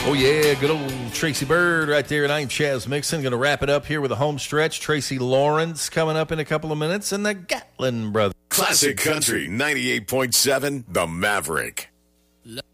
Oh, yeah, good old Tracy Bird right there. And I'm Chaz Mixon. Going to wrap it up here with a home stretch. Tracy Lawrence coming up in a couple of minutes, and the Gatlin Brothers. Classic Country 98.7, The Maverick.